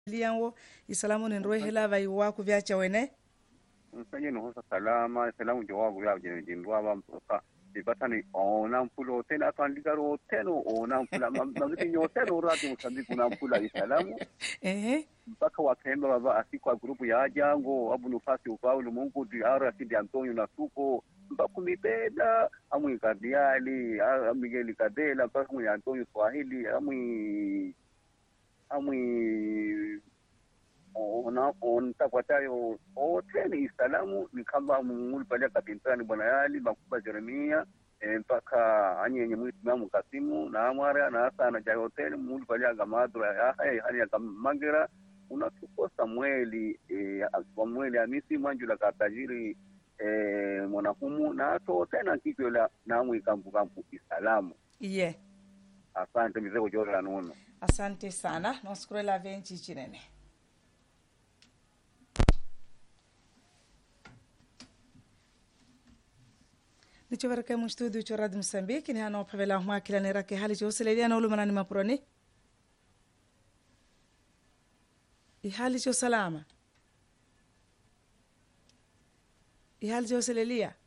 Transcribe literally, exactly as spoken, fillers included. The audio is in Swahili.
lianwo isalamu ni nroe hela vai waku vyacha wene msanye no hosa salama salamu jawabu ya jindwa ba mpoka ibatani ona mpulo tena atandika ro teno ona mpula maziti nyoteno rati msandi kuna mpula isalamu eh mpaka wakemba baba asikwa grupu ya jango abu nufasi ufaulu mungu di ara sidi Antonio na suko mpaka mipeda amu ikadiali Miguel Kadela mpaka mu Antonio Swahili amu amu ona on takwatayo o teni isalamu ni kamba munguli pale kapintani bwana yali bakuba Jeremia mpaka e, anyenye mwislamu Kasimu na amara na sana ja hotel munguli pale agamadra ya hai hali ya mangira unatuko Samueli e, Samueli Hamisi Manjula katajiri e, mwanahumu na to tena kikyo na mwi kampu kampu isalamu yeah. Asante mzee ujora nuno. Asante sana nashukuru la venchi chinene. Nichovaraka mu studio cho Radio Msambiki ni hano pavela huma kila nera ke hali cho selelia na ulumana ni mapuroni. Ihali cho salama. Ihali cho selelia.